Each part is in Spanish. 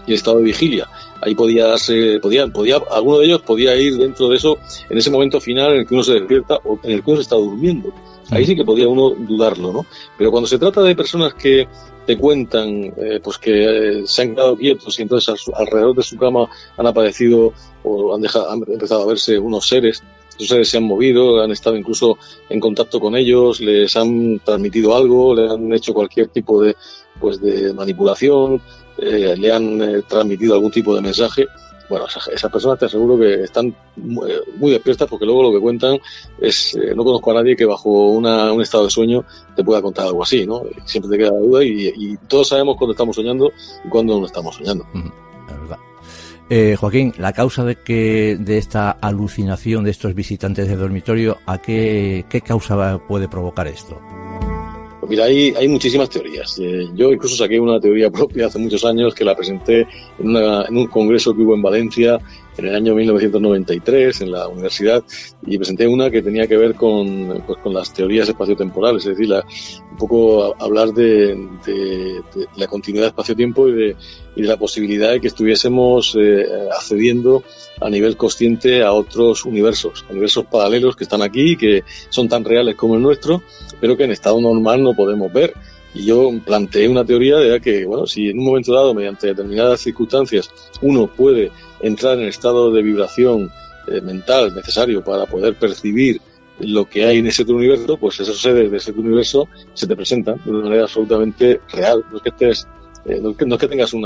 y el estado de vigilia. Ahí alguno de ellos podía ir dentro de eso en ese momento final en el que uno se despierta o en el que uno se está durmiendo. Ahí sí que podía uno dudarlo, ¿no? Pero cuando se trata de personas que te cuentan pues que se han quedado quietos y entonces alrededor de su cama han aparecido o han empezado a verse unos seres, esos seres se han movido, han estado incluso en contacto con ellos, les han transmitido algo, le han hecho cualquier tipo de manipulación, le han transmitido algún tipo de mensaje. Bueno, esas personas te aseguro que están muy despiertas, porque luego lo que cuentan es, no conozco a nadie que bajo un estado de sueño te pueda contar algo así, ¿no? Siempre te queda la duda y todos sabemos cuándo estamos soñando y cuándo no estamos soñando. La verdad. Joaquín, la causa de esta alucinación de estos visitantes de dormitorio, ¿a qué causa puede provocar esto? Pues mira, hay muchísimas teorías. Yo incluso saqué una teoría propia hace muchos años que la presenté en un congreso que hubo en Valencia en el año 1993 en la universidad, y presenté una que tenía que ver con las teorías espaciotemporales, es decir, un poco hablar de la continuidad espacio-tiempo y de la posibilidad de que estuviésemos accediendo a nivel consciente a otros universos paralelos que están aquí y que son tan reales como el nuestro, pero que en estado normal no podemos ver. Y yo planteé una teoría de que, bueno, si en un momento dado, mediante determinadas circunstancias, uno puede entrar en el estado de vibración mental necesario para poder percibir lo que hay en ese otro universo, pues esos seres de ese otro universo se te presentan de una manera absolutamente real. No es que tengas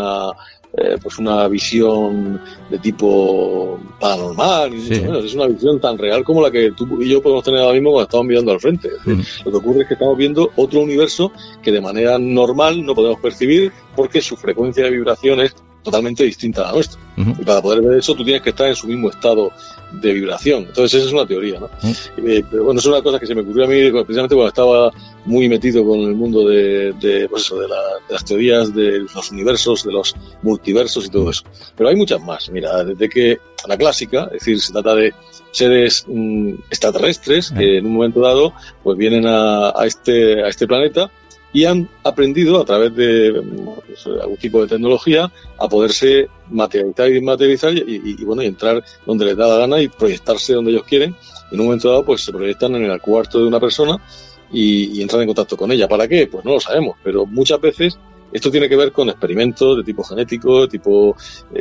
una visión de tipo paranormal, ni mucho menos. Es una visión tan real como la que tú y yo podemos tener ahora mismo cuando estamos mirando al frente. Lo que ocurre es que estamos viendo otro universo que de manera normal no podemos percibir porque su frecuencia de vibración es totalmente distinta a la nuestra. Y para poder ver eso tú tienes que estar en su mismo estado de vibración. Entonces esa es una teoría, ¿no? Pero bueno, es una cosa que se me ocurrió a mí precisamente cuando estaba muy metido con el mundo de las teorías de los universos, de los multiversos y todo eso. Pero hay muchas más. Mira, desde que la clásica, es decir, se trata de seres extraterrestres que en un momento dado pues vienen a este planeta y han aprendido a través de algún tipo de tecnología a poderse materializar y desmaterializar y entrar donde les da la gana y proyectarse donde ellos quieren. En un momento dado pues se proyectan en el cuarto de una persona y entran en contacto con ella. ¿Para qué? Pues no lo sabemos, pero muchas veces esto tiene que ver con experimentos de tipo genético, de tipo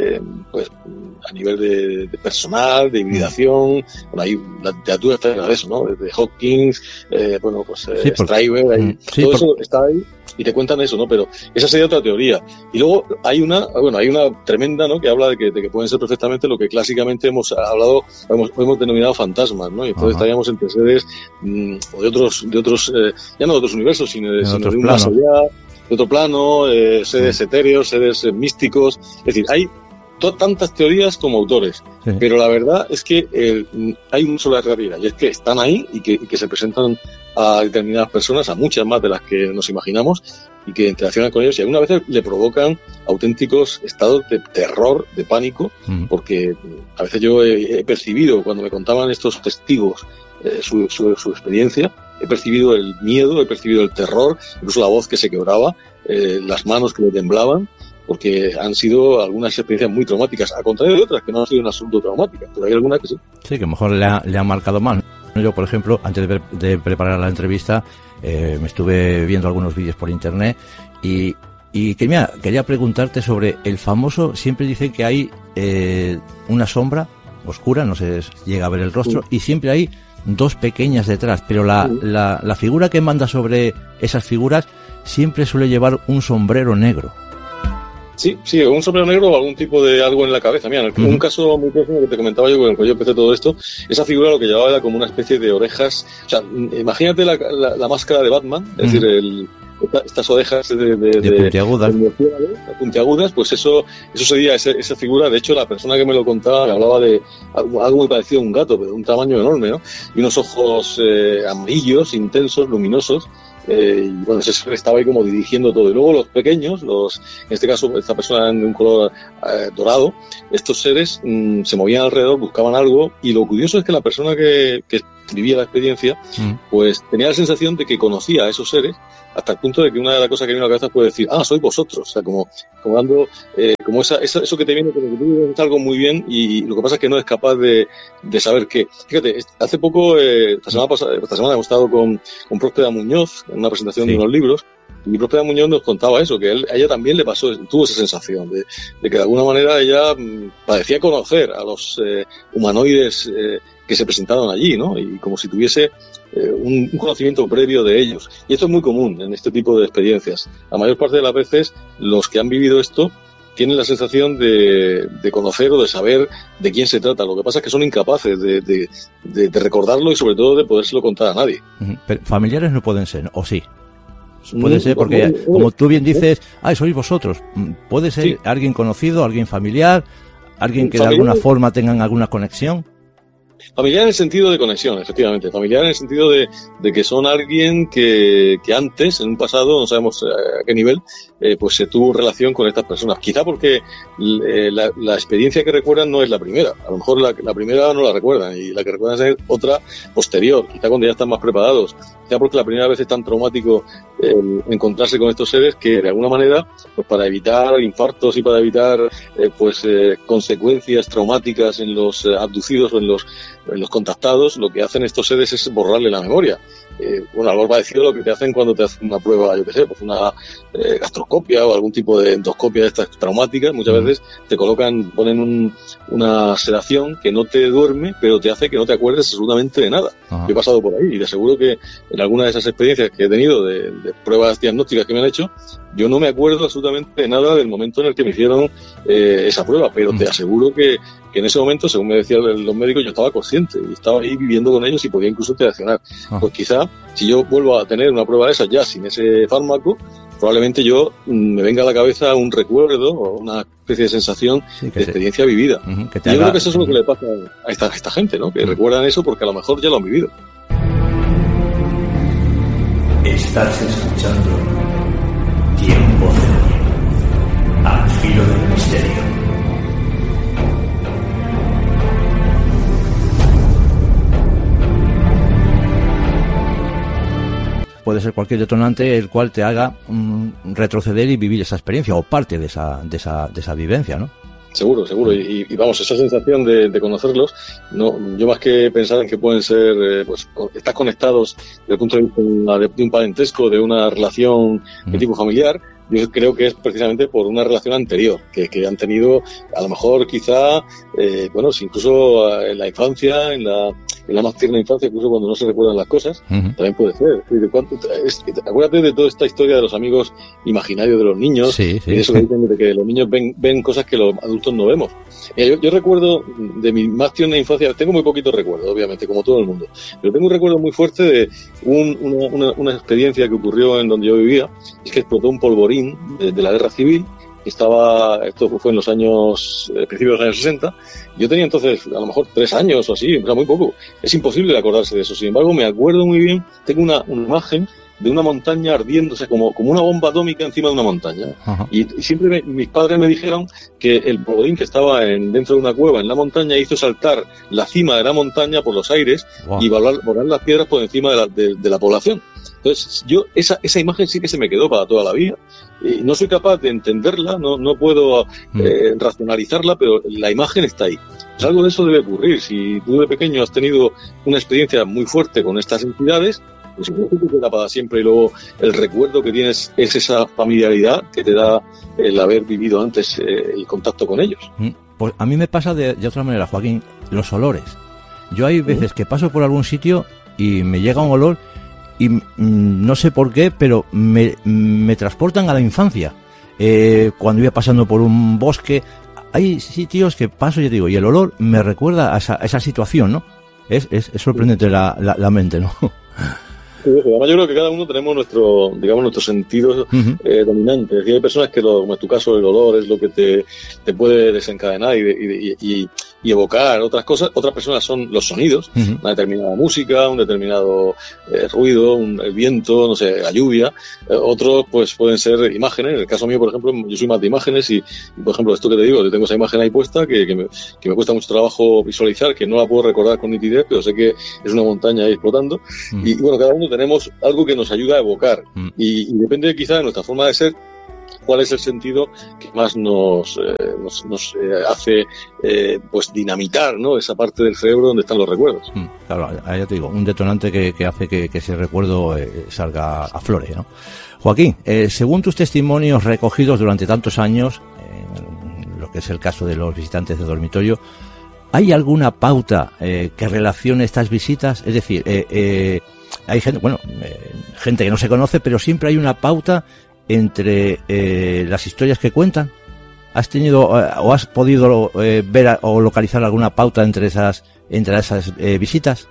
a nivel de personal, de hibridación. Bueno, hay la literatura está llena de eso, ¿no? Desde Hawkins, Stryber, todo eso está ahí y te cuentan eso, ¿no? Pero esa sería otra teoría. Y luego hay una tremenda, ¿no? Que habla de que pueden ser perfectamente lo que clásicamente hemos denominado fantasmas, ¿no? Y entonces estaríamos entre seres o de otros ya no de otros universos, sino de un más allá, de otro plano, seres etéreos, seres místicos. Es decir, hay tantas teorías como autores, pero la verdad es que hay una sola realidad, y es que están ahí y que se presentan a determinadas personas, a muchas más de las que nos imaginamos, y que interaccionan con ellos y algunas veces le provocan auténticos estados de terror, de pánico, porque a veces yo he percibido, cuando me contaban estos testigos su experiencia, he percibido el miedo, he percibido el terror, incluso la voz que se quebraba, las manos que le temblaban, porque han sido algunas experiencias muy traumáticas, a contrario de otras que no han sido en absoluto traumáticas, pero hay algunas que sí. Sí, que mejor le han marcado más. Yo, por ejemplo, antes de preparar la entrevista, me estuve viendo algunos vídeos por internet y quería preguntarte sobre el famoso, siempre dicen que hay una sombra oscura, no se llega a ver el rostro, y siempre hay dos pequeñas detrás, pero la figura que manda sobre esas figuras siempre suele llevar un sombrero negro. Sí, un sombrero negro o algún tipo de algo en la cabeza. Mira, en un caso muy próximo que te comentaba yo, con el que yo empecé todo esto, esa figura lo que llevaba era como una especie de orejas. O sea, imagínate la máscara de Batman, es decir, estas orejas de puntiagudas, pues eso sería esa figura. De hecho, la persona que me lo contaba me hablaba de algo muy parecido a un gato, pero de un tamaño enorme, ¿no? Y unos ojos amarillos, intensos, luminosos. Y bueno, ese estaba ahí como dirigiendo todo. Y luego los pequeños, en este caso esta persona de un color dorado, estos seres se movían alrededor, buscaban algo, y lo curioso es que la persona que vivía la experiencia, pues tenía la sensación de que conocía a esos seres, hasta el punto de que una de las cosas que me vino a la cabeza fue decir, sois vosotros, o sea, como dando, como eso que te viene, como que tú ves algo muy bien y lo que pasa es que no es capaz de saber qué. Fíjate, hace poco, esta semana hemos estado con Próspera Muñoz en una presentación de unos libros, y Próspera Muñoz nos contaba eso, que a ella también le pasó, tuvo esa sensación de que de alguna manera ella parecía conocer a los humanoides que se presentaron allí, ¿no? Y como si tuviese un conocimiento previo de ellos. Y esto es muy común en este tipo de experiencias. La mayor parte de las veces los que han vivido esto tienen la sensación de conocer o de saber de quién se trata. Lo que pasa es que son incapaces de recordarlo y sobre todo de podérselo contar a nadie. Pero familiares no pueden ser, ¿o sí? Puede ser, porque como tú bien dices, sois vosotros. Puede ser alguien conocido, alguien familiar, alguien que de alguna forma tengan alguna conexión. Familiar en el sentido de conexión, efectivamente. Familiar en el sentido de que son alguien que antes, en un pasado, no sabemos a qué nivel, pues se tuvo relación con estas personas. Quizá porque la experiencia que recuerdan no es la primera. A lo mejor la primera no la recuerdan y la que recuerdan es otra posterior. Quizá cuando ya están más preparados. Quizá porque la primera vez es tan traumático encontrarse con estos seres que de alguna manera, pues para evitar infartos y para evitar consecuencias traumáticas en los abducidos o en los contactados, lo que hacen estos seres es borrarle la memoria. Algo parecido a lo que te hacen cuando te hacen una prueba, yo qué sé, pues una gastroscopia o algún tipo de endoscopia de estas traumáticas. Muchas veces te ponen una sedación que no te duerme, pero te hace que no te acuerdes absolutamente de nada. Yo he pasado por ahí y te aseguro que en alguna de esas experiencias que he tenido de pruebas diagnósticas que me han hecho, yo no me acuerdo absolutamente de nada del momento en el que me hicieron esa prueba, pero te aseguro que en ese momento, según me decían los médicos, yo estaba consciente y estaba ahí viviendo con ellos y podía incluso interaccionar. Pues quizá, si yo vuelvo a tener una prueba de esas ya sin ese fármaco, probablemente me venga a la cabeza un recuerdo o una especie de sensación de experiencia vivida. Yo creo que eso es lo que le pasa a esta gente, ¿no? Que recuerdan eso porque a lo mejor ya lo han vivido. Estás escuchando Tiempo Cero, al filo del misterio. Puede ser cualquier detonante el cual te haga retroceder y vivir esa experiencia o parte de esa vivencia, ¿no? Seguro. Y vamos, esa sensación de conocerlos, yo más que pensar en que pueden ser, estás conectados desde el punto de vista de un parentesco, de una relación de tipo familiar, yo creo que es precisamente por una relación anterior que han tenido, a lo mejor quizá, incluso en la infancia, en la más tierna infancia, incluso cuando no se recuerdan las cosas, también puede ser. Acuérdate de toda esta historia de los amigos imaginarios de los niños, y de eso que dicen de que los niños ven cosas que los adultos no vemos. Yo recuerdo de mi más tierna infancia, tengo muy poquitos recuerdos, obviamente, como todo el mundo, pero tengo un recuerdo muy fuerte de una experiencia que ocurrió en donde yo vivía, es que explotó un polvorín de la guerra civil. Esto fue en los principios de los años 60. Yo tenía entonces a lo mejor 3 años o así, o sea, muy poco. Es imposible acordarse de eso. Sin embargo, me acuerdo muy bien, tengo una imagen de una montaña ardiendo, o sea, como una bomba atómica encima de una montaña. Y siempre mis padres me dijeron que el polvorín que estaba dentro de una cueva en la montaña hizo saltar la cima de la montaña por los aires y volar las piedras por encima de la población. Entonces, esa imagen sí que se me quedó para toda la vida. Y no soy capaz de entenderla, no puedo racionalizarla, pero la imagen está ahí. Pues algo de eso debe ocurrir. Si tú de pequeño has tenido una experiencia muy fuerte con estas entidades, pues te queda para siempre, y luego el recuerdo que tienes es esa familiaridad que te da el haber vivido antes el contacto con ellos. Pues a mí me pasa de otra manera, Joaquín, los olores. Yo hay veces que paso por algún sitio y me llega un olor y no sé por qué, pero me transportan a la infancia. Cuando iba pasando por un bosque, hay sitios que paso y digo, y el olor me recuerda a esa situación, ¿no? Es sorprendente la mente, ¿no? Sí, además yo creo que cada uno tenemos nuestro sentido dominante. Es decir, hay personas que, como en tu caso, el olor es lo que te puede desencadenar y y evocar otras cosas. Otras personas son los sonidos, una determinada música, un determinado ruido, el viento, no sé, la lluvia. Otros pues pueden ser imágenes. En el caso mío, por ejemplo, yo soy más de imágenes y por ejemplo, esto que te digo, yo tengo esa imagen ahí puesta que me cuesta mucho trabajo visualizar, que no la puedo recordar con nitidez, pero sé que es una montaña ahí explotando. Y bueno, cada uno tenemos algo que nos ayuda a evocar. Y depende quizá de nuestra forma de ser, cuál es el sentido que más nos hace pues dinamitar, ¿no?, esa parte del cerebro donde están los recuerdos. Claro, ya te digo, un detonante que hace que ese recuerdo salga a flore, ¿no? Joaquín, según tus testimonios recogidos durante tantos años, lo que es el caso de los visitantes de dormitorio, ¿hay alguna pauta que relacione estas visitas? Es decir, hay gente, gente que no se conoce, pero siempre hay una pauta entre las historias que cuentan. ¿Has tenido o has podido ver o localizar alguna pauta entre esas visitas?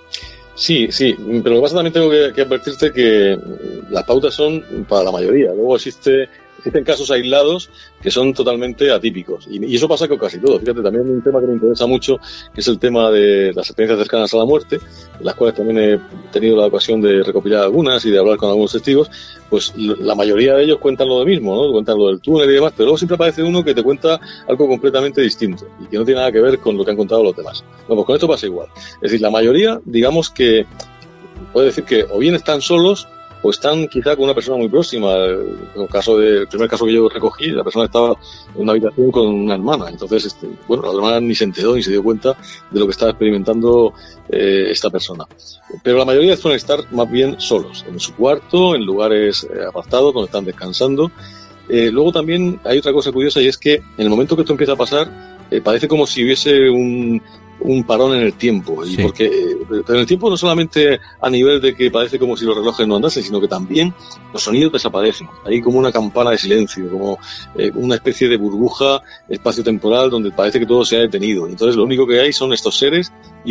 Sí, pero lo que pasa, también tengo que advertirte que las pautas son para la mayoría. Luego existen casos aislados que son totalmente atípicos. Y eso pasa con casi todo. Fíjate, también un tema que me interesa mucho, que es el tema de las experiencias cercanas a la muerte, en las cuales también he tenido la ocasión de recopilar algunas y de hablar con algunos testigos. Pues la mayoría de ellos cuentan lo mismo, ¿no? Cuentan lo del túnel y demás, pero luego siempre aparece uno que te cuenta algo completamente distinto y que no tiene nada que ver con lo que han contado los demás. Bueno, pues con esto pasa igual. Es decir, la mayoría, digamos que puede decir que o bien están solos o están quizá con una persona muy próxima. El primer caso que yo recogí, la persona estaba en una habitación con una hermana. Entonces, la hermana ni se enteró ni se dio cuenta de lo que estaba experimentando esta persona. Pero la mayoría suelen estar más bien solos, en su cuarto, en lugares apartados donde están descansando. Luego también hay otra cosa curiosa, y es que en el momento que esto empieza a pasar, parece como si hubiese un parón en el tiempo, y porque en el tiempo no solamente a nivel de que parece como si los relojes no andasen, sino que también los sonidos desaparecen. Hay como una campana de silencio, como una especie de burbuja espacio-temporal donde parece que todo se ha detenido. Entonces lo único que hay son estos seres y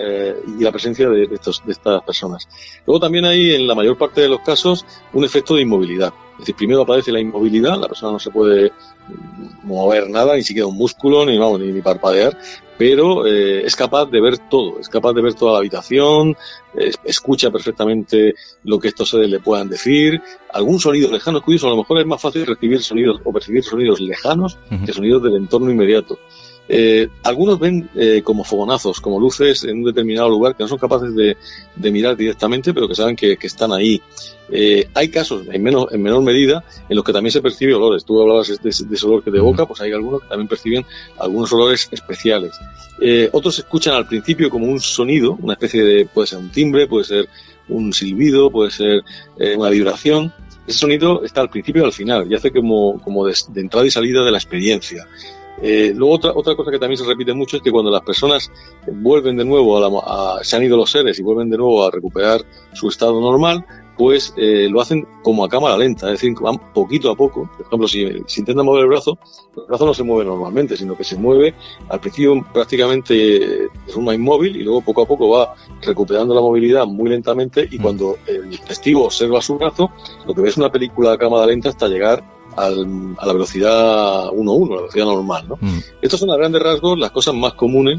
la presencia de estas personas. Luego también hay, en la mayor parte de los casos, un efecto de inmovilidad. Es decir, primero aparece la inmovilidad, la persona no se puede mover nada, ni siquiera un músculo, ni parpadear, pero es capaz de ver todo, es capaz de ver toda la habitación, escucha perfectamente lo que estos seres le puedan decir. Algún sonido lejano es curioso, a lo mejor es más fácil recibir sonidos o percibir sonidos lejanos que sonidos del entorno inmediato. Algunos ven como fogonazos, como luces en un determinado lugar que no son capaces de mirar directamente, pero que saben que están ahí. Hay casos, en menor medida, en los que también se percibe olores. Tú hablabas de ese olor que te evoca, pues hay algunos que también perciben algunos olores especiales. Otros escuchan al principio como un sonido, una especie de, puede ser un timbre, puede ser un silbido, puede ser una vibración. Ese sonido está al principio y al final, y hace como de entrada y salida de la experiencia. Luego otra cosa que también se repite mucho es que cuando las personas vuelven de nuevo se han ido los seres y vuelven de nuevo a recuperar su estado normal, pues lo hacen como a cámara lenta, es decir, van poquito a poco. Por ejemplo, si intentan mover el brazo no se mueve normalmente, sino que se mueve al principio prácticamente de forma inmóvil y luego poco a poco va recuperando la movilidad muy lentamente, y cuando el testigo observa su brazo, lo que ve es una película a cámara lenta hasta llegar a la velocidad 1:1, la velocidad normal, ¿no? Estos son a grandes rasgos las cosas más comunes,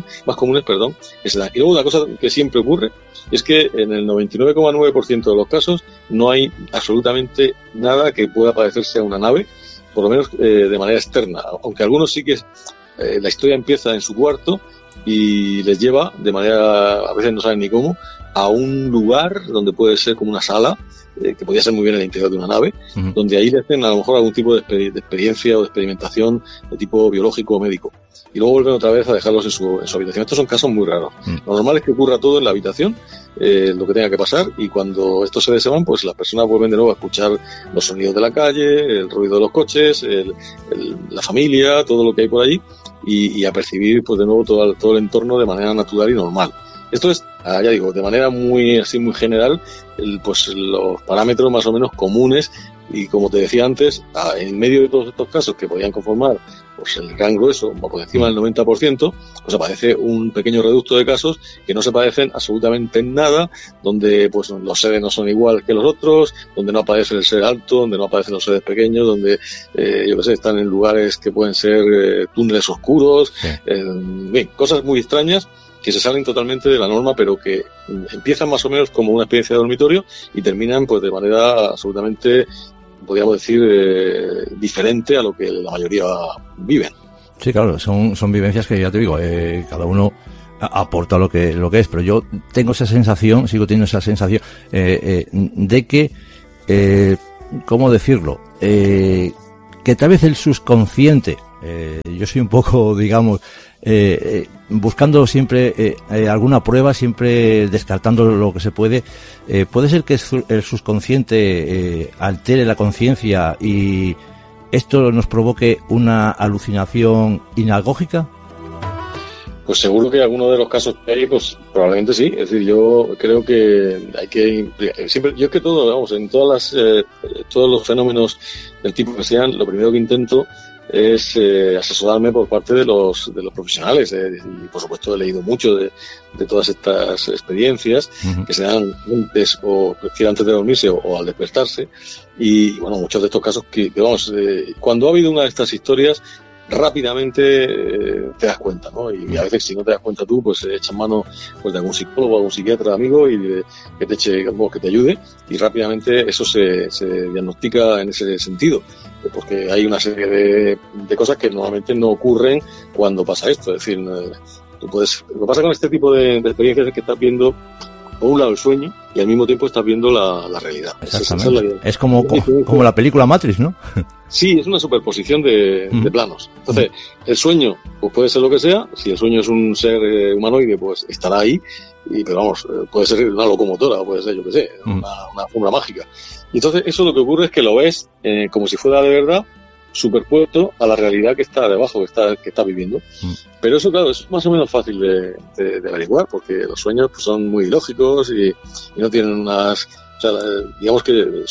que se dan. Y luego una cosa que siempre ocurre es que en el 99,9% de los casos no hay absolutamente nada que pueda parecerse a una nave, por lo menos de manera externa, aunque algunos sí que la historia empieza en su cuarto y les lleva de manera, a veces no saben ni cómo, a un lugar donde puede ser como una sala, que podría ser muy bien el interior de una nave, donde ahí le hacen a lo mejor algún tipo de experiencia o de experimentación de tipo biológico o médico. Y luego vuelven otra vez a dejarlos en su habitación. Estos son casos muy raros. Lo normal es que ocurra todo en la habitación, lo que tenga que pasar, y cuando estos seres se van, pues las personas vuelven de nuevo a escuchar los sonidos de la calle, el ruido de los coches, la familia, todo lo que hay por allí, y a percibir pues de nuevo todo el entorno de manera natural y normal. Esto es, ya digo, de manera muy general, pues los parámetros más o menos comunes Y como te decía antes, en medio de todos estos casos que podían conformar pues el gran grueso, por encima del 90%, pues aparece un pequeño reducto de casos que no se parecen absolutamente en nada, donde pues los sedes no son igual que los otros, donde no aparece el sede alto, donde no aparecen los sedes pequeños, donde, yo qué sé, están en lugares que pueden ser túneles oscuros, sí. Bien, cosas muy extrañas que se salen totalmente de la norma, pero que empiezan más o menos como una experiencia de dormitorio y terminan pues de manera absolutamente, podríamos decir, diferente a lo que la mayoría viven. Sí, claro, son vivencias que ya te digo, cada uno aporta lo que es, pero yo tengo esa sensación, sigo teniendo esa sensación de que, ¿cómo decirlo? Que tal vez el subconsciente, yo soy un poco, digamos, buscando siempre alguna prueba, siempre descartando lo que se puede. Puede ser que el subconsciente altere la conciencia y esto nos provoque una alucinación inagógica. Pues seguro que alguno de los casos que hay, pues probablemente sí. Es decir, yo creo que hay que siempre, yo es que todo, vamos, en todas todos los fenómenos del tipo que sean, lo primero que intento es asesorarme por parte de los profesionales, y por supuesto he leído mucho de todas estas experiencias que se dan antes antes de dormirse o al despertarse, y bueno, muchos de estos casos que vamos, cuando ha habido una de estas historias rápidamente te das cuenta, ¿no? Y a veces si no te das cuenta tú, pues echas mano pues de algún psicólogo o algún psiquiatra amigo y que te eche, que te ayude, y rápidamente eso se diagnostica en ese sentido, porque hay una serie de cosas que normalmente no ocurren cuando pasa esto. Es decir, tú puedes, lo que pasa con este tipo de experiencias es que estás viendo por un lado el sueño y al mismo tiempo estás viendo la realidad. Exactamente. Es como la película Matrix, ¿no? Sí, es una superposición de planos. Entonces, el sueño pues puede ser lo que sea. Si el sueño es un ser humanoide, pues estará ahí. Pero vamos, puede ser una locomotora, puede ser, yo qué sé, una fórmula mágica. Y entonces eso lo que ocurre es que lo ves como si fuera de verdad, superpuesto a la realidad que está debajo, que está viviendo. Pero eso, claro, es más o menos fácil de averiguar, porque los sueños pues, son muy lógicos y no tienen unas... O sea, digamos que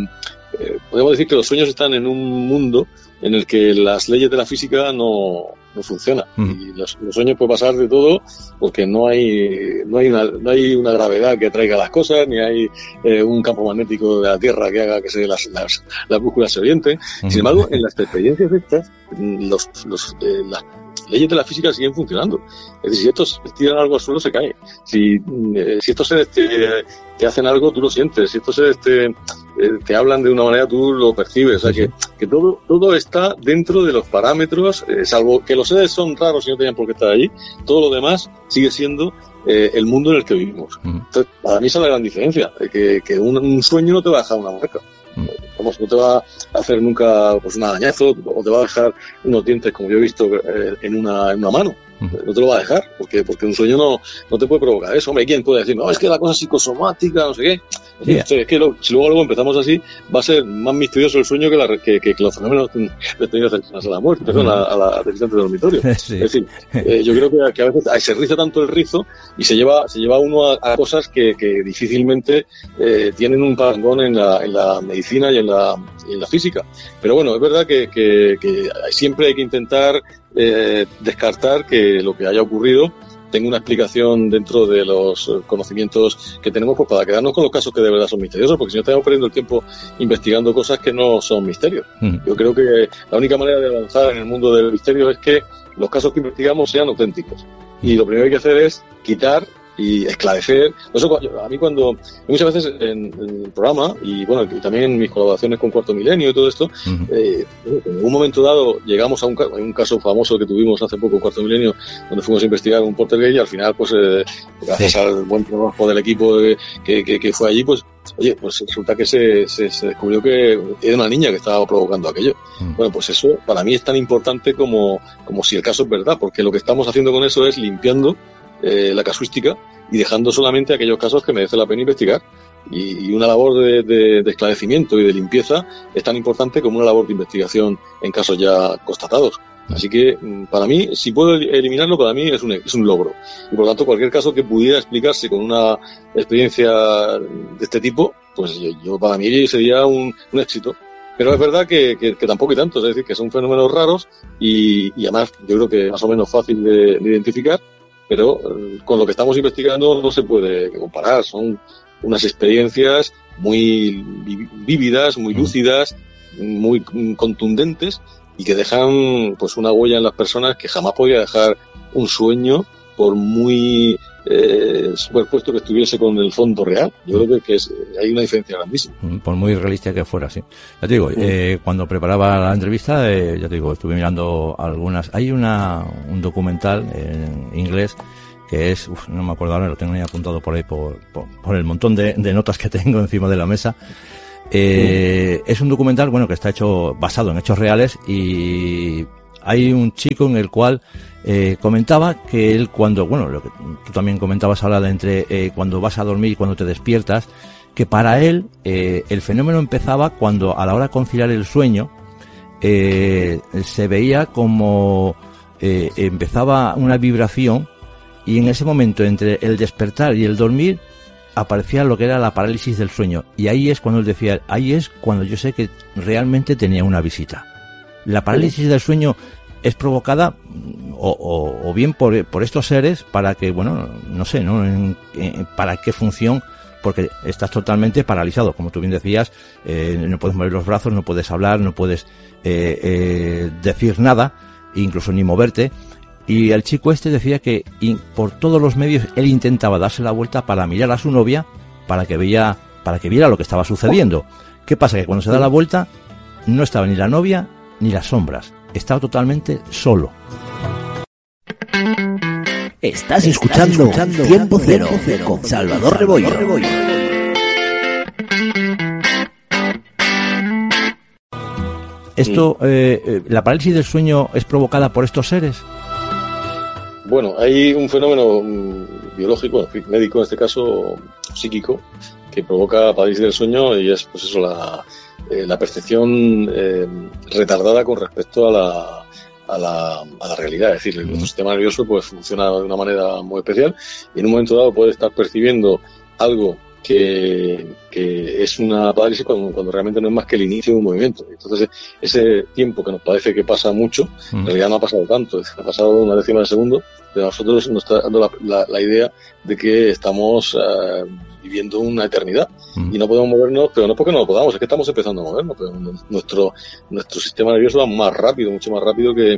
podemos decir que los sueños están en un mundo en el que las leyes de la física no funcionan. Y los sueños puede pasar de todo, porque no hay una gravedad que atraiga las cosas, ni hay un campo magnético de la Tierra que haga que las brújulas se orienten. Sin embargo, en las experiencias estas, las leyes de la física siguen funcionando. Es decir, si estos tiran algo al suelo, se cae. Si estos seres te hacen algo, tú lo sientes. Si estos seres te hablan de una manera, tú lo percibes. O sea, que todo está dentro de los parámetros, salvo que los seres son raros y no tenían por qué estar allí. Todo lo demás sigue siendo el mundo en el que vivimos. Entonces, para mí esa es la gran diferencia, que un sueño no te va a dejar una marca. Vamos, no te va a hacer nunca pues un arañazo, o te va a dejar unos dientes, como yo he visto, en una mano. No te lo va a dejar, porque un sueño no te puede provocar eso. Hombre, ¿quién puede decir, no, es que la cosa psicosomática, no sé qué? Sí. Es que si luego empezamos así, va a ser más misterioso el sueño que los fenómenos detenidos a la muerte, perdón, a la visitante de dormitorio. Sí. Es decir, yo creo que a veces se riza tanto el rizo y se lleva uno a cosas que difícilmente tienen un parangón en la medicina y en la física. Pero bueno, es verdad que siempre hay que intentar descartar que lo que haya ocurrido tenga una explicación dentro de los conocimientos que tenemos, pues para quedarnos con los casos que de verdad son misteriosos, porque si no estamos perdiendo el tiempo investigando cosas que no son misterios. Yo creo que la única manera de avanzar en el mundo del misterio es que los casos que investigamos sean auténticos, y lo primero que hay que hacer es quitar y esclarecer. Eso, a mí muchas veces en el programa, y bueno, y también en mis colaboraciones con Cuarto Milenio y todo esto, en un momento dado llegamos a un caso famoso que tuvimos hace poco en Cuarto Milenio, donde fuimos a investigar un poltergeist, y al final, pues gracias al buen trabajo del equipo que fue allí, pues oye, pues resulta que se descubrió que era una niña que estaba provocando aquello. Bueno, pues eso para mí es tan importante como si el caso es verdad, porque lo que estamos haciendo con eso es limpiando la casuística y dejando solamente aquellos casos que merece la pena investigar. Y una labor de esclarecimiento y de limpieza es tan importante como una labor de investigación en casos ya constatados. Así que, para mí, si puedo eliminarlo, para mí es un logro. Y por lo tanto, cualquier caso que pudiera explicarse con una experiencia de este tipo, pues yo para mí sería un éxito. Pero es verdad que tampoco hay tantos, es decir, que son fenómenos raros y además yo creo que más o menos fácil de identificar, pero con lo que estamos investigando no se puede comparar. Son unas experiencias muy vívidas, muy lúcidas, muy contundentes y que dejan pues una huella en las personas que jamás podría dejar un sueño por muy superpuesto que estuviese con el fondo real. Yo creo que hay una diferencia grandísima. Por muy realista que fuera, sí. Ya te digo, cuando preparaba la entrevista, ya te digo, estuve mirando algunas. Hay un documental en inglés que es, no me acuerdo ahora, lo tengo ahí apuntado por ahí por el montón de notas que tengo encima de la mesa. Es un documental, bueno, que está basado en hechos reales y hay un chico en el cual comentaba que él cuando, bueno, lo que tú también comentabas ahora de entre cuando vas a dormir y cuando te despiertas, que para él el fenómeno empezaba cuando a la hora de conciliar el sueño se veía como empezaba una vibración y en ese momento entre el despertar y el dormir aparecía lo que era la parálisis del sueño y ahí es cuando él decía, ahí es cuando yo sé que realmente tenía una visita. La parálisis del sueño es provocada o bien por estos seres para que, bueno, no sé, ¿no? Para qué función, porque estás totalmente paralizado, como tú bien decías, no puedes mover los brazos, no puedes hablar, no puedes decir nada, incluso ni moverte. Y el chico este decía que por todos los medios él intentaba darse la vuelta para mirar a su novia para que viera lo que estaba sucediendo. ¿Qué pasa? Que cuando se da la vuelta no estaba ni la novia ni las sombras, estaba totalmente solo. Estás escuchando Tiempo Cero con Salvador Rebollo. Esto, ¿la parálisis del sueño es provocada por estos seres? Bueno, hay un fenómeno biológico, médico en este caso, psíquico, que provoca parálisis del sueño y es, pues eso, la percepción retardada con respecto a la realidad. Es decir, nuestro sistema nervioso pues funciona de una manera muy especial y en un momento dado puede estar percibiendo algo que es una parálisis cuando realmente no es más que el inicio de un movimiento. Entonces, ese tiempo que nos parece que pasa mucho, en realidad no ha pasado tanto, ha pasado una décima de segundo, pero a nosotros nos está dando la idea de que estamos viviendo una eternidad y no podemos movernos, pero no es porque no lo podamos, es que estamos empezando a movernos, pero nuestro sistema nervioso va más rápido, mucho más rápido que...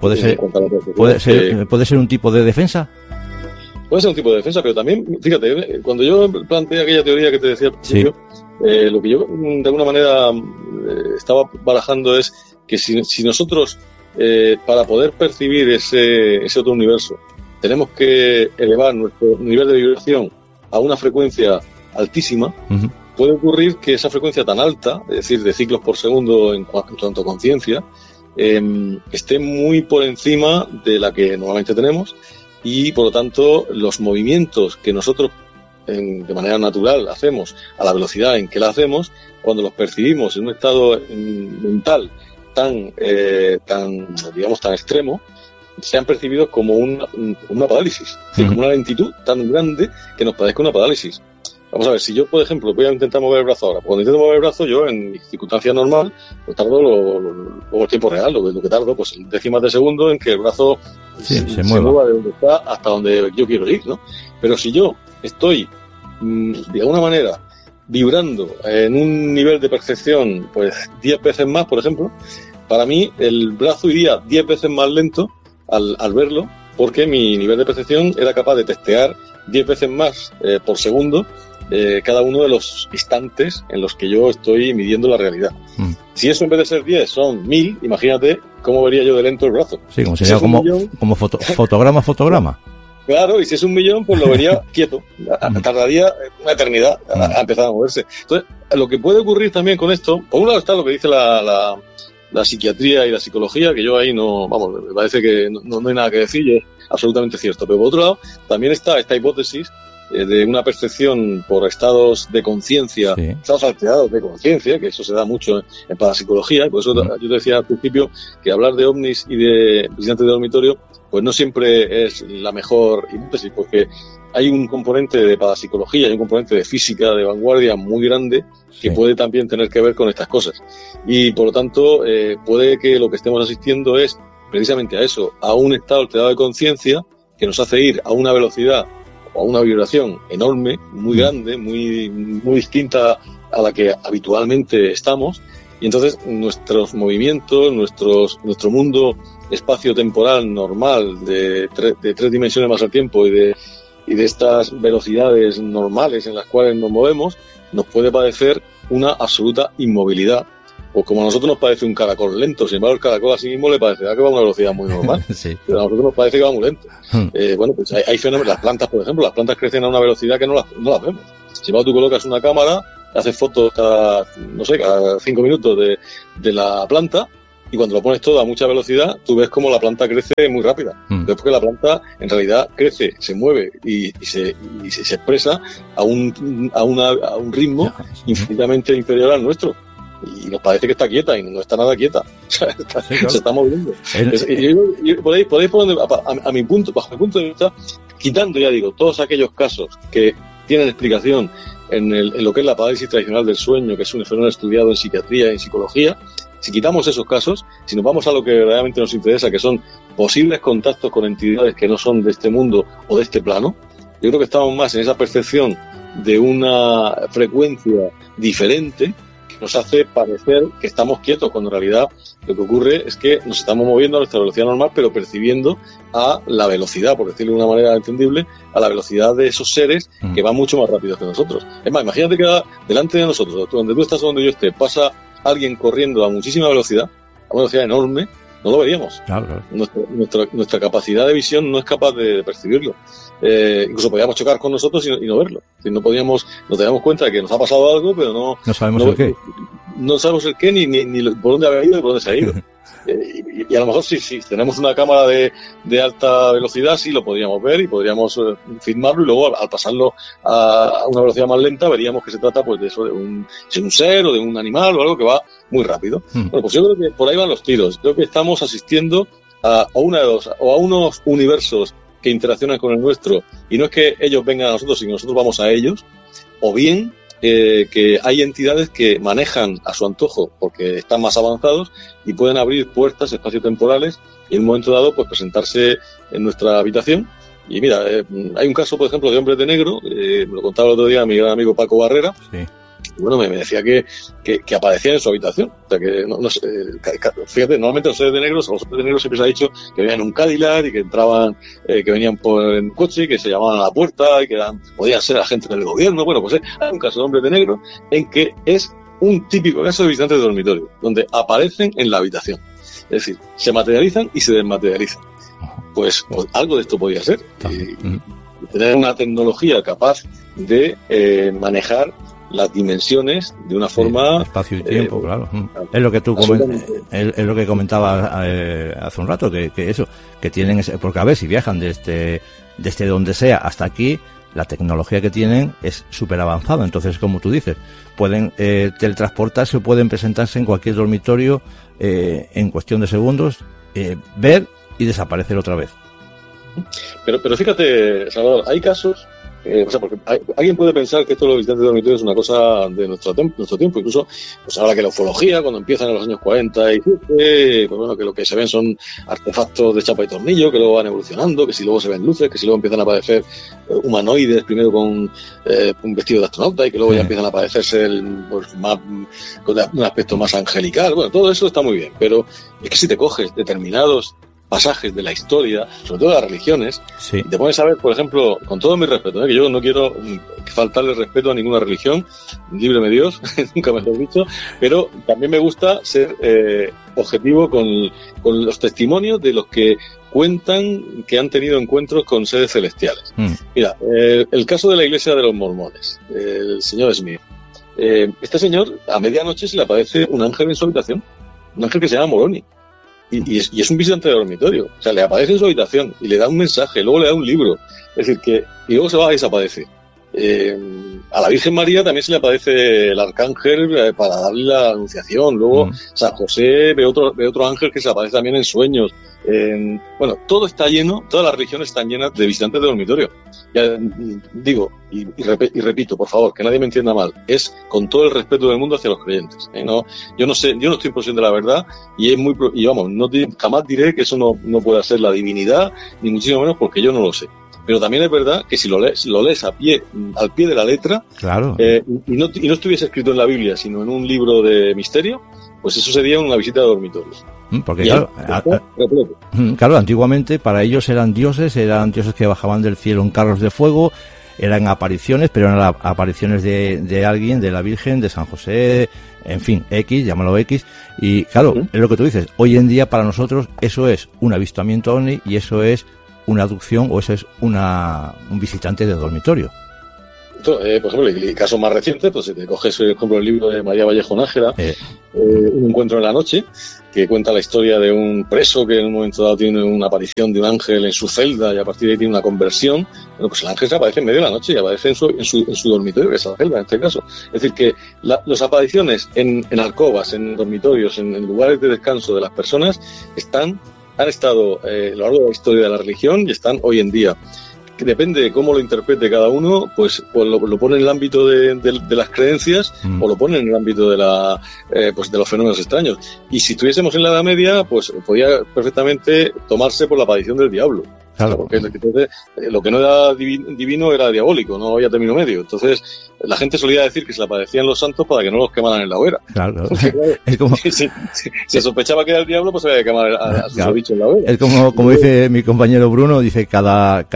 ¿Puede ser un tipo de defensa? Puede ser un tipo de defensa, pero también, fíjate, cuando yo planteé aquella teoría que te decía al principio, lo que yo de alguna manera estaba barajando es que si nosotros, para poder percibir ese otro universo, tenemos que elevar nuestro nivel de vibración a una frecuencia altísima, puede ocurrir que esa frecuencia tan alta, es decir, de ciclos por segundo en cuanto a conciencia, esté muy por encima de la que normalmente tenemos. Y, por lo tanto, los movimientos que nosotros de manera natural hacemos a la velocidad en que la hacemos, cuando los percibimos en un estado mental tan extremo, sean percibidos como una parálisis, es decir, como una lentitud tan grande que nos parezca una parálisis. Vamos a ver, si yo, por ejemplo, voy a intentar mover el brazo ahora, cuando intento mover el brazo, yo en mi circunstancia normal, pues tardo el tiempo real, lo que tardo, pues décimas de segundo en que el brazo se mueva de donde está hasta donde yo quiero ir, ¿no? Pero si yo estoy, de alguna manera, vibrando en un nivel de percepción, pues 10 veces más, por ejemplo, para mí el brazo iría 10 veces más lento al verlo, porque mi nivel de percepción era capaz de testear 10 veces más por segundo cada uno de los instantes en los que yo estoy midiendo la realidad. Si eso en vez de ser 10 son 1000, imagínate cómo vería yo de lento el brazo. Sí, como sería como fotograma. Claro, y si es 1.000.000, pues lo vería quieto. Tardaría una eternidad a empezar a moverse. Entonces, lo que puede ocurrir también con esto, por un lado está lo que dice la psiquiatría y la psicología, que yo ahí me parece que no hay nada que decir, y es absolutamente cierto. Pero por otro lado, también está esta hipótesis de una percepción por estados de conciencia, estados alterados de conciencia, que eso se da mucho en parapsicología, y por eso yo te decía al principio que hablar de ovnis y de visitantes de dormitorio pues no siempre es la mejor hipótesis, porque hay un componente de parapsicología, hay un componente de física de vanguardia muy grande que puede también tener que ver con estas cosas. Y por lo tanto, puede que lo que estemos asistiendo es precisamente a eso, a un estado alterado de conciencia que nos hace ir a una velocidad o a una vibración enorme, muy grande, muy distinta a la que habitualmente estamos. Y entonces nuestros movimientos, nuestro mundo espacio-temporal normal de tres dimensiones más al tiempo y de estas velocidades normales en las cuales nos movemos, nos puede parecer una absoluta inmovilidad. O como a nosotros nos parece un caracol lento, sin embargo el caracol a sí mismo le parecerá que va a una velocidad muy normal, pero a nosotros nos parece que va muy lento. Bueno, pues hay fenómenos, las plantas, por ejemplo, las plantas crecen a una velocidad que no las vemos. Si tú colocas una cámara, haces fotos cada 5 minutos de la planta, y cuando lo pones todo a mucha velocidad, tú ves cómo la planta crece muy rápida. Ves porque la planta en realidad crece, se mueve y se expresa a un ritmo infinitamente inferior al nuestro. Y nos parece que está quieta y no está nada quieta. Se está moviendo. Y podéis poner, bajo mi punto de vista, quitando, ya digo, todos aquellos casos que tienen explicación en lo que es la parálisis tradicional del sueño, que es un fenómeno estudiado en psiquiatría y en psicología. Si quitamos esos casos, si nos vamos a lo que verdaderamente nos interesa, que son posibles contactos con entidades que no son de este mundo o de este plano, yo creo que estamos más en esa percepción de una frecuencia diferente que nos hace parecer que estamos quietos, cuando en realidad lo que ocurre es que nos estamos moviendo a nuestra velocidad normal, pero percibiendo a la velocidad, por decirlo de una manera entendible, a la velocidad de esos seres que van mucho más rápido que nosotros. Es más, imagínate que delante de nosotros, donde tú estás o donde yo esté, pasa alguien corriendo a muchísima velocidad, a una velocidad enorme, no lo veríamos. Claro. Nuestra capacidad de visión no es capaz de percibirlo. Incluso podríamos chocar con nosotros y no verlo. Es decir, nos damos cuenta de que nos ha pasado algo, pero no sabemos el qué. No sabemos el qué, ni por dónde ha ido y por dónde se ha ido. Y a lo mejor si tenemos una cámara de alta velocidad, sí lo podríamos ver y podríamos filmarlo, y luego al pasarlo a una velocidad más lenta veríamos que se trata pues de eso, de un ser o de un animal o algo que va muy rápido. Bueno, pues yo creo que por ahí van los tiros. Creo que estamos asistiendo a una de dos, o a unos universos que interaccionan con el nuestro, y no es que ellos vengan a nosotros, sino que nosotros vamos a ellos, o bien que hay entidades que manejan a su antojo porque están más avanzados y pueden abrir puertas espaciotemporales y en un momento dado pues presentarse en nuestra habitación. Y mira, hay un caso, por ejemplo, de hombres de negro, me lo contaba el otro día mi gran amigo Paco Barrera. Sí. Bueno, me decía que aparecían en su habitación. O sea, que no sé, fíjate, normalmente los hombres de negro siempre se ha dicho que venían en un Cadillac y que entraban, que venían por en coche y que se llamaban a la puerta y que podían ser agentes del gobierno. Bueno, pues hay un caso de hombres de negro en que es un típico caso de visitantes de dormitorio, donde aparecen en la habitación. Es decir, se materializan y se desmaterializan. Pues algo de esto podría ser. Tener una tecnología capaz de manejar las dimensiones de una forma espacio y tiempo, claro. Es lo que tú es lo que comentaba hace un rato, que eso, que tienen porque a ver, si viajan desde donde sea hasta aquí, la tecnología que tienen es súper avanzada. Entonces, como tú dices, pueden teletransportarse o pueden presentarse en cualquier dormitorio en cuestión de segundos, ver y desaparecer otra vez. Pero fíjate, Salvador, hay casos, porque alguien puede pensar que esto de los visitantes de dormitorio es una cosa de nuestro tiempo, incluso pues ahora que la ufología, cuando empiezan en los años 40 y pues bueno, que lo que se ven son artefactos de chapa y tornillo, que luego van evolucionando, que si luego se ven luces, que si luego empiezan a aparecer humanoides, primero con un vestido de astronauta y que luego ya empiezan a aparecerse más, con un aspecto más angelical. Bueno, todo eso está muy bien, pero es que si te coges determinados pasajes de la historia, sobre todo de las religiones, y te pones a ver, por ejemplo, con todo mi respeto, que yo no quiero faltarle respeto a ninguna religión, líbreme Dios, nunca mejor dicho, pero también me gusta ser objetivo con los testimonios de los que cuentan que han tenido encuentros con seres celestiales. Mira, el caso de la iglesia de los mormones, el señor Smith. Este señor, a medianoche se le aparece un ángel en su habitación, un ángel que se llama Moroni. Y es un visitante de dormitorio. O sea, le aparece en su habitación y le da un mensaje, luego le da un libro. Es decir, y luego se va y desaparece. A la Virgen María también se le aparece el arcángel para darle la anunciación. Luego San José ve otro ángel que se aparece también en sueños. Bueno, todo está lleno, todas las religiones están llenas de visitantes de dormitorio. Ya digo, y repito, por favor, que nadie me entienda mal, es con todo el respeto del mundo hacia los creyentes. No, yo no estoy en posesión de la verdad y vamos, jamás diré que eso no pueda ser la divinidad, ni muchísimo menos porque yo no lo sé. Pero también es verdad que si lo lees al pie de la letra, claro, y no estuviese escrito en la Biblia, sino en un libro de misterio, pues eso sería una visita de dormitorio. Porque claro, antiguamente para ellos eran dioses que bajaban del cielo en carros de fuego, eran apariciones, pero eran apariciones de alguien, de la Virgen, de San José, en fin, X, llámalo X, y claro, es lo que tú dices, hoy en día para nosotros eso es un avistamiento ovni y eso es una abducción o eso es un visitante de dormitorio. Por ejemplo, el caso más reciente, pues si te coges, por ejemplo, el libro de María Vallejo Nájera, Un encuentro en la noche, que cuenta la historia de un preso que en un momento dado tiene una aparición de un ángel en su celda y a partir de ahí tiene una conversión. Bueno, pues el ángel se aparece en medio de la noche y aparece en su dormitorio, que es la celda en este caso. Es decir, que las apariciones en alcobas, en dormitorios, en lugares de descanso de las personas han estado a lo largo de la historia de la religión y están hoy en día. Que depende de cómo lo interprete cada uno, pues lo pone en el ámbito de las creencias o lo pone en el ámbito de los fenómenos extraños. Y si estuviésemos en la Edad Media, pues podía perfectamente tomarse por la aparición del diablo. Claro. Porque entonces, lo que no era divino era diabólico, no había término medio. Entonces, la gente solía decir que se le aparecían los santos para que no los quemaran en la hoguera. Claro. Es como... si sospechaba que era el diablo, pues había que quemar a sus bichos en la hoguera. Es como dice mi compañero Bruno, dice cada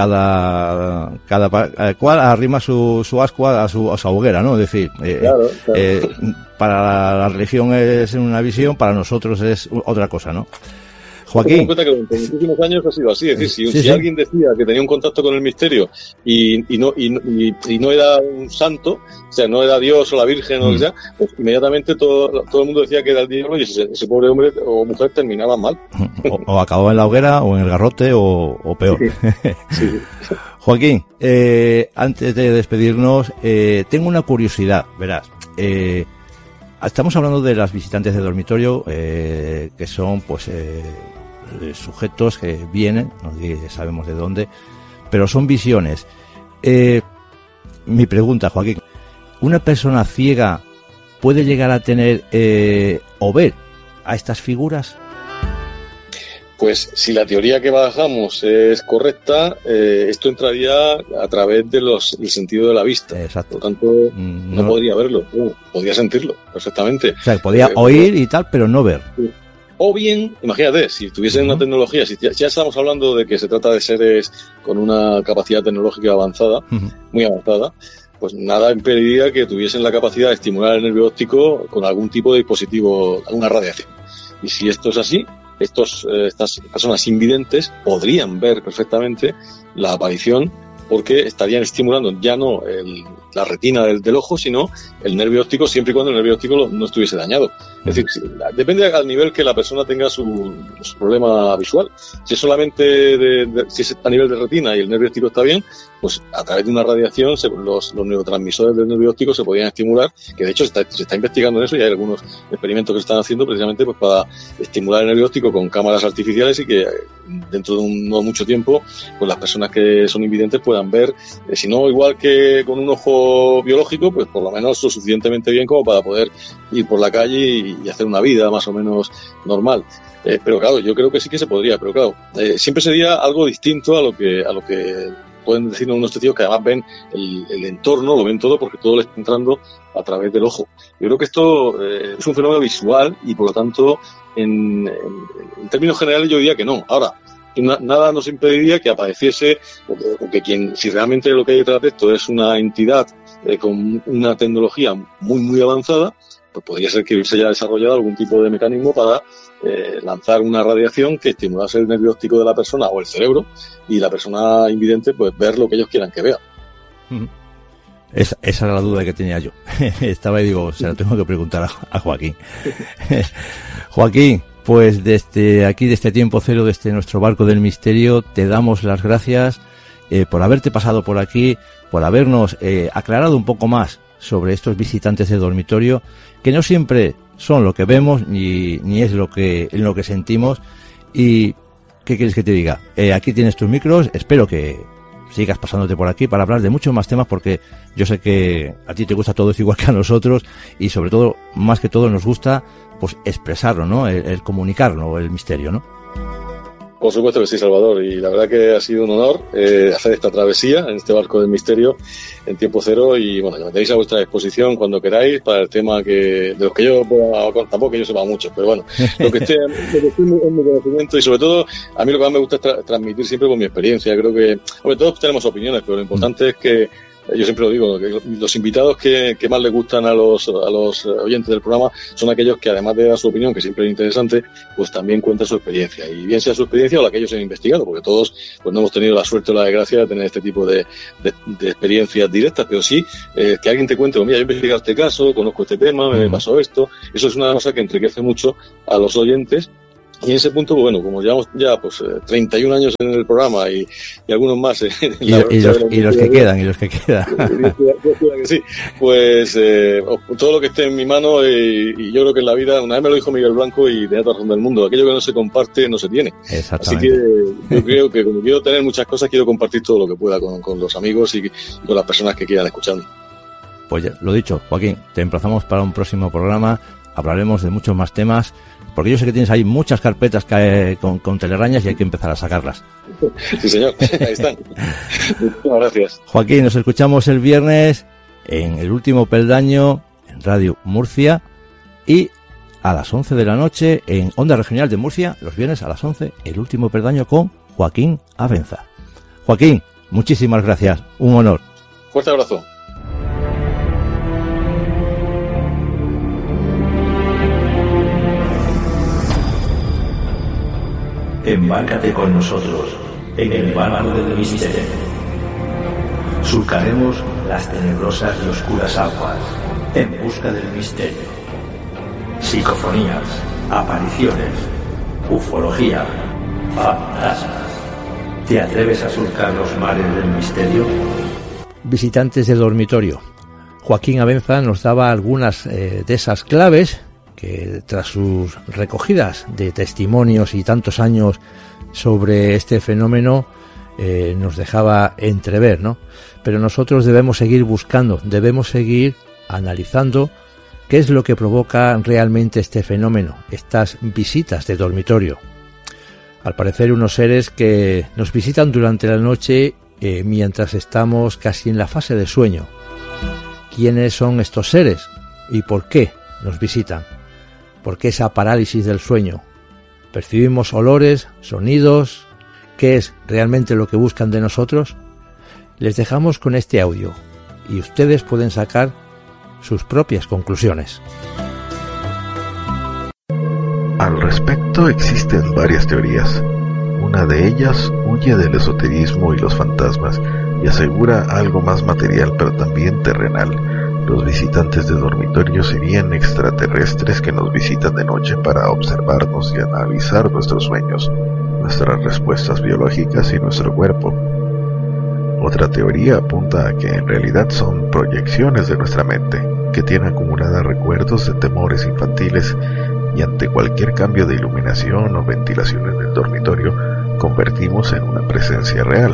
cual arrima su ascua a su hoguera, ¿no? Es decir, claro. Para la religión es una visión, para nosotros es otra cosa, ¿no? Joaquín. Ten en cuenta que durante muchísimos años ha sido así. Es decir, si alguien decía que tenía un contacto con el misterio y no era un santo, o sea, no era Dios o la Virgen o lo que sea, pues inmediatamente todo el mundo decía que era el diablo y ese pobre hombre o mujer terminaba mal. O acababa en la hoguera o en el garrote o peor. Sí. Joaquín, antes de despedirnos, tengo una curiosidad, verás. Estamos hablando de las visitantes de dormitorio, que son, pues, sujetos que vienen, no sabemos de dónde, pero son visiones. Mi pregunta, Joaquín, ¿una persona ciega puede llegar a tener o ver a estas figuras? Pues si la teoría que bajamos es correcta, esto entraría a través del sentido de la vista. Exacto. Por lo tanto, no podría verlo, podría sentirlo perfectamente. O sea, podía oír y tal, pero no ver. O bien, imagínate, si tuviesen una tecnología, si ya estamos hablando de que se trata de seres con una capacidad tecnológica avanzada, muy avanzada, pues nada impediría que tuviesen la capacidad de estimular el nervio óptico con algún tipo de dispositivo, alguna radiación. Y si esto es así, estas personas invidentes podrían ver perfectamente la aparición porque estarían estimulando ya no la retina del ojo, sino el nervio óptico, siempre y cuando el nervio óptico no estuviese dañado. Es decir, depende al nivel que la persona tenga su problema visual. Si es solamente si es a nivel de retina y el nervio óptico está bien, pues a través de una radiación los neurotransmisores del nervio óptico se podrían estimular, que de hecho se está investigando en eso y hay algunos experimentos que se están haciendo precisamente pues para estimular el nervio óptico con cámaras artificiales y que dentro de no mucho tiempo pues las personas que son invidentes puedan ver, si no igual que con un ojo biológico, pues por lo menos lo suficientemente bien como para poder ir por la calle y hacer una vida más o menos normal. Pero claro, yo creo que sí que se podría, pero claro, siempre sería algo distinto a lo que pueden decirnos unos testigos que además ven el entorno, lo ven todo porque todo le está entrando a través del ojo. Yo creo que esto es un fenómeno visual y por lo tanto en términos generales yo diría que no. Ahora, nada nos impediría que apareciese o que si realmente lo que hay detrás de esto es una entidad con una tecnología muy muy avanzada, pues podría ser que hubiese ya desarrollado algún tipo de mecanismo para lanzar una radiación que estimulase el nervio óptico de la persona o el cerebro y la persona invidente pues ver lo que ellos quieran que vea. Esa era la duda que tenía yo. Estaba y digo, se la tengo que preguntar a Joaquín. Joaquín, pues desde aquí, de este tiempo cero, desde nuestro barco del misterio, te damos las gracias por haberte pasado por aquí, por habernos aclarado un poco más sobre estos visitantes de dormitorio, que no siempre son lo que vemos ni es lo que sentimos. Y ¿qué quieres que te diga? Aquí tienes tus micros, espero que sigas pasándote por aquí para hablar de muchos más temas, porque yo sé que a ti te gusta todo eso igual que a nosotros, y sobre todo, más que todo, nos gusta pues expresarlo, ¿no? El comunicarlo, el misterio, ¿no? Por supuesto que sí, Salvador, y la verdad que ha sido un honor hacer esta travesía en este barco del misterio en tiempo cero, y bueno, me tenéis a vuestra disposición cuando queráis para el tema de los que yo pueda, tampoco que yo sepa mucho, pero bueno, lo que esté en mi conocimiento, y sobre todo a mí lo que más me gusta es transmitir siempre con mi experiencia. Creo que, hombre, todos tenemos opiniones, pero lo importante es que yo siempre lo digo, que los invitados que más les gustan a los oyentes del programa son aquellos que, además de dar su opinión, que siempre es interesante, pues también cuentan su experiencia, y bien sea su experiencia o la que ellos han investigado, porque todos pues no hemos tenido la suerte o la desgracia de tener este tipo de experiencias directas, pero sí que alguien te cuente, mira, yo he investigado este caso, conozco este tema, me pasó esto. Eso es una cosa que enriquece mucho a los oyentes. Y en ese punto, bueno, como llevamos ya pues 31 años en el programa y algunos más y los que quedan sí, pues todo lo que esté en mi mano, y yo creo que en la vida, una vez me lo dijo Miguel Blanco y tenía toda razón del mundo, aquello que no se comparte no se tiene. Así que yo creo que como quiero tener muchas cosas, quiero compartir todo lo que pueda con los amigos y con las personas que quieran escucharme. Pues ya, lo dicho, Joaquín, te emplazamos para un próximo programa, hablaremos de muchos más temas, porque yo sé que tienes ahí muchas carpetas con telarañas y hay que empezar a sacarlas. Sí, señor, ahí están. Muchas gracias. Joaquín, nos escuchamos el viernes en El Último Peldaño, en Radio Murcia, y a las 11 de la noche en Onda Regional de Murcia, los viernes a las 11, El Último Peldaño con Joaquín Abenza. Joaquín, muchísimas gracias, un honor. Fuerte abrazo. Embárcate con nosotros en el barco del misterio. Surcaremos las tenebrosas y oscuras aguas en busca del misterio. Psicofonías, apariciones, ufología, fantasmas. ¿Te atreves a surcar los mares del misterio? Visitantes de dormitorio. Joaquín Abenza nos daba algunas de esas claves que, tras sus recogidas de testimonios y tantos años sobre este fenómeno, nos dejaba entrever, ¿no? Pero nosotros debemos seguir buscando, debemos seguir analizando qué es lo que provoca realmente este fenómeno, estas visitas de dormitorio. Al parecer, unos seres que nos visitan durante la noche mientras estamos casi en la fase de sueño. ¿Quiénes son estos seres y por qué nos visitan? ¿Por qué esa parálisis del sueño? ¿Percibimos olores, sonidos? ¿Qué es realmente lo que buscan de nosotros? Les dejamos con este audio y ustedes pueden sacar sus propias conclusiones. Al respecto existen varias teorías. Una de ellas huye del esoterismo y los fantasmas y asegura algo más material pero también terrenal. Los visitantes de dormitorio serían extraterrestres que nos visitan de noche para observarnos y analizar nuestros sueños, nuestras respuestas biológicas y nuestro cuerpo. Otra teoría apunta a que en realidad son proyecciones de nuestra mente, que tienen acumuladas recuerdos de temores infantiles, y ante cualquier cambio de iluminación o ventilación en el dormitorio, convertimos en una presencia real.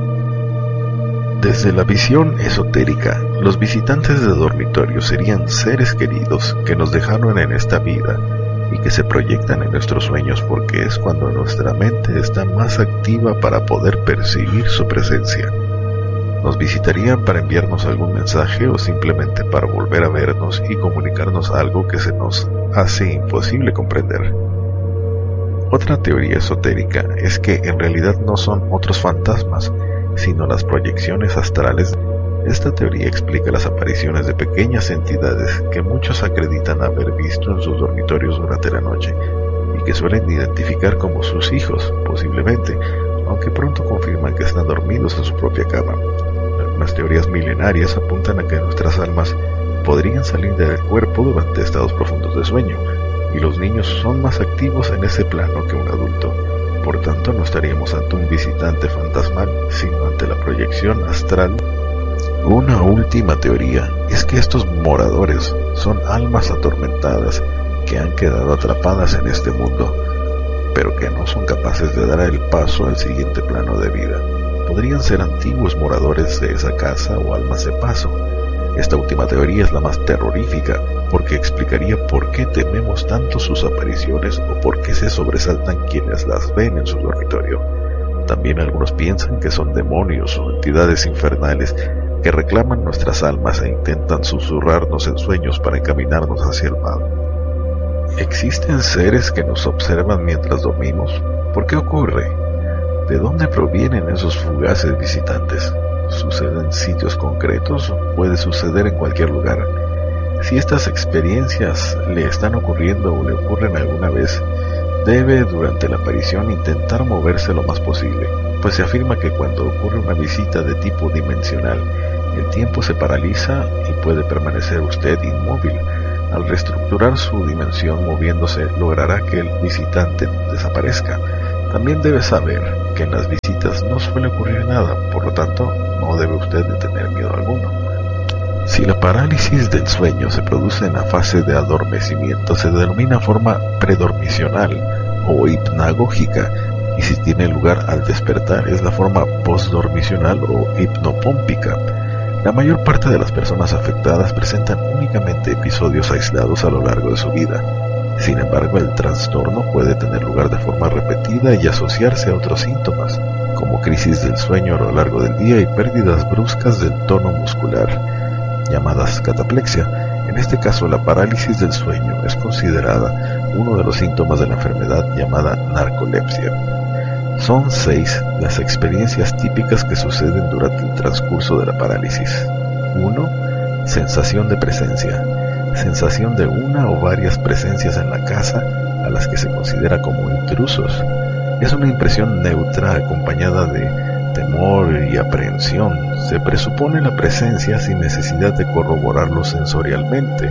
Desde la visión esotérica, los visitantes de dormitorio serían seres queridos que nos dejaron en esta vida y que se proyectan en nuestros sueños porque es cuando nuestra mente está más activa para poder percibir su presencia. Nos visitarían para enviarnos algún mensaje o simplemente para volver a vernos y comunicarnos algo que se nos hace imposible comprender. Otra teoría esotérica es que en realidad no son otros fantasmas, sino las proyecciones astrales. Esta teoría explica las apariciones de pequeñas entidades que muchos acreditan haber visto en sus dormitorios durante la noche y que suelen identificar como sus hijos, posiblemente, aunque pronto confirman que están dormidos en su propia cama. Algunas teorías milenarias apuntan a que nuestras almas podrían salir del cuerpo durante estados profundos de sueño, y los niños son más activos en ese plano que un adulto. Por tanto, no estaríamos ante un visitante fantasmal, sino ante la proyección astral. Una última teoría es que estos moradores son almas atormentadas que han quedado atrapadas en este mundo, pero que no son capaces de dar el paso al siguiente plano de vida. Podrían ser antiguos moradores de esa casa o almas de paso. Esta última teoría es la más terrorífica, porque explicaría por qué tememos tanto sus apariciones o por qué se sobresaltan quienes las ven en su dormitorio. También algunos piensan que son demonios o entidades infernales que reclaman nuestras almas e intentan susurrarnos en sueños para encaminarnos hacia el mal. ¿Existen seres que nos observan mientras dormimos? ¿Por qué ocurre? ¿De dónde provienen esos fugaces visitantes? ¿Sucede en sitios concretos o puede suceder en cualquier lugar? Si estas experiencias le están ocurriendo o le ocurren alguna vez, debe durante la aparición intentar moverse lo más posible, pues se afirma que cuando ocurre una visita de tipo dimensional, el tiempo se paraliza y puede permanecer usted inmóvil. Al reestructurar su dimensión moviéndose, logrará que el visitante desaparezca. También debe saber que en las visitas no suele ocurrir nada, por lo tanto, no debe usted de tener miedo alguno. Si la parálisis del sueño se produce en la fase de adormecimiento, se denomina forma predormicional o hipnagógica, y si tiene lugar al despertar es la forma postdormicional o hipnopómpica. La mayor parte de las personas afectadas presentan únicamente episodios aislados a lo largo de su vida. Sin embargo, el trastorno puede tener lugar de forma repetida y asociarse a otros síntomas, como crisis del sueño a lo largo del día y pérdidas bruscas del tono muscular, llamadas cataplexia. En este caso, la parálisis del sueño es considerada uno de los síntomas de la enfermedad llamada narcolepsia. Son 6 las experiencias típicas que suceden durante el transcurso de la parálisis. 1. Sensación de presencia. Sensación de una o varias presencias en la casa a las que se considera como intrusos. Es una impresión neutra acompañada de temor y aprehensión. Se presupone la presencia sin necesidad de corroborarlo sensorialmente.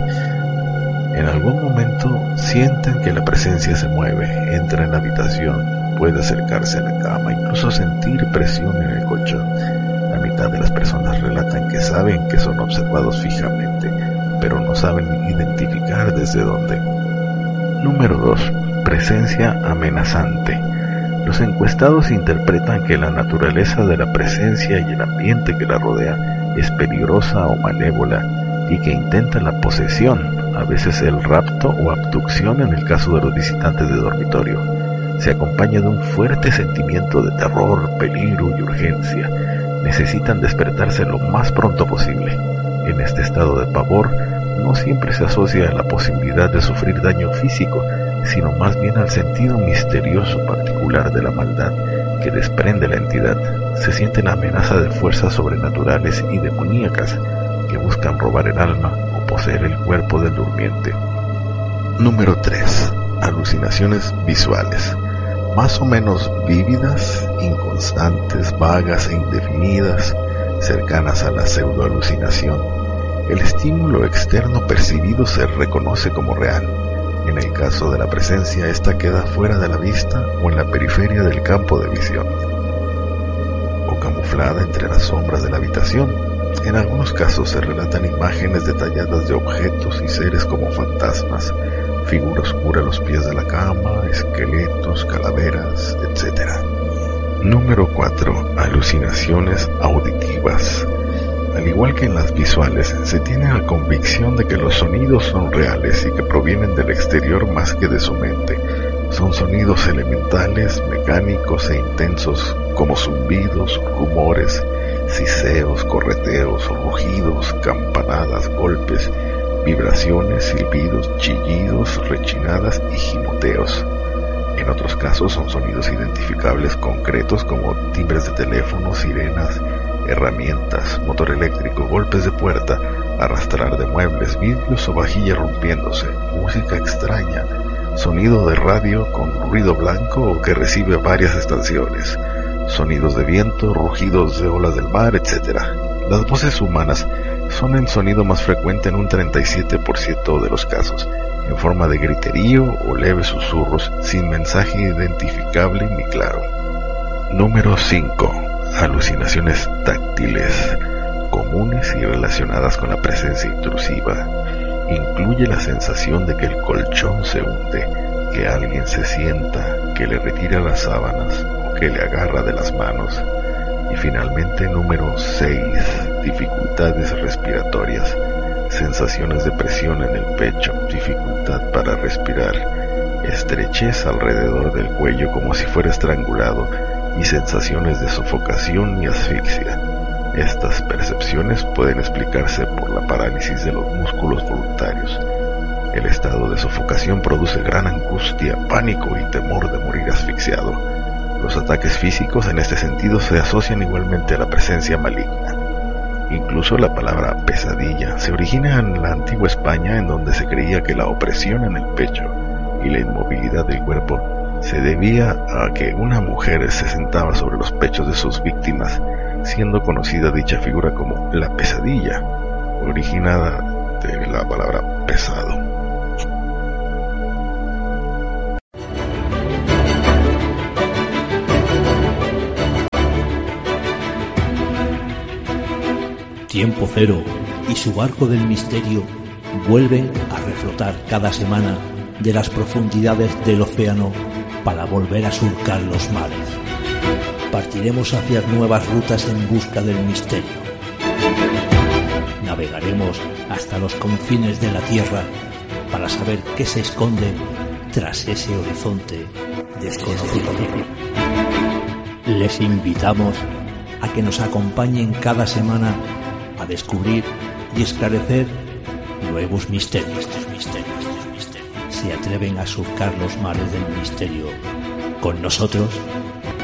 En algún momento sienten que la presencia se mueve, entra en la habitación, puede acercarse a la cama, incluso sentir presión en el colchón. La mitad de las personas relatan que saben que son observados fijamente, pero no saben identificar desde dónde. Número 2. Presencia amenazante. Los encuestados interpretan que la naturaleza de la presencia y el ambiente que la rodea es peligrosa o malévola y que intentan la posesión, a veces el rapto o abducción en el caso de los visitantes de dormitorio. Se acompaña de un fuerte sentimiento de terror, peligro y urgencia. Necesitan despertarse lo más pronto posible. En este estado de pavor, no siempre se asocia a la posibilidad de sufrir daño físico, sino más bien al sentido misterioso particular de la maldad que desprende la entidad. Se siente la amenaza de fuerzas sobrenaturales y demoníacas que buscan robar el alma o poseer el cuerpo del durmiente. Número 3. Alucinaciones visuales. Más o menos vívidas, inconstantes, vagas e indefinidas, cercanas a la pseudoalucinación. El estímulo externo percibido se reconoce como real. En el caso de la presencia, esta queda fuera de la vista o en la periferia del campo de visión, o camuflada entre las sombras de la habitación. En algunos casos se relatan imágenes detalladas de objetos y seres como fantasmas, figura oscura a los pies de la cama, esqueletos, calaveras, etc. Número 4. Alucinaciones auditivas. Al igual que en las visuales, se tiene la convicción de que los sonidos son reales y que provienen del exterior más que de su mente. Son sonidos elementales, mecánicos e intensos, como zumbidos, rumores, siseos, correteos, rugidos, campanadas, golpes, vibraciones, silbidos, chillidos, rechinadas y gimoteos. En otros casos son sonidos identificables concretos como timbres de teléfono, sirenas, herramientas, motor eléctrico, golpes de puerta, arrastrar de muebles, vidrios o vajilla rompiéndose, música extraña, sonido de radio con ruido blanco o que recibe varias estaciones, sonidos de viento, rugidos de olas del mar, etc. Las voces humanas son el sonido más frecuente en un 37% de los casos, en forma de griterío o leves susurros sin mensaje identificable ni claro. Número 5. Alucinaciones táctiles, comunes y relacionadas con la presencia intrusiva. Incluye la sensación de que el colchón se hunde, que alguien se sienta, que le retira las sábanas o que le agarra de las manos. Y finalmente, número 6. Dificultades respiratorias, sensaciones de presión en el pecho, dificultad para respirar, estrechez alrededor del cuello como si fuera estrangulado y sensaciones de sofocación y asfixia. Estas percepciones pueden explicarse por la parálisis de los músculos voluntarios. El estado de sofocación produce gran angustia, pánico y temor de morir asfixiado. Los ataques físicos en este sentido se asocian igualmente a la presencia maligna. Incluso la palabra pesadilla se origina en la antigua España, en donde se creía que la opresión en el pecho y la inmovilidad del cuerpo se debía a que una mujer se sentaba sobre los pechos de sus víctimas, siendo conocida dicha figura como la pesadilla, originada de la palabra pesado. Tiempo Cero y su barco del misterio vuelven a reflotar cada semana de las profundidades del océano para volver a surcar los mares. Partiremos hacia nuevas rutas en busca del misterio. Navegaremos hasta los confines de la Tierra para saber qué se esconde tras ese horizonte desconocido. Les invitamos a que nos acompañen cada semana a descubrir y esclarecer nuevos misterios. Se atreven a surcar los mares del misterio con nosotros.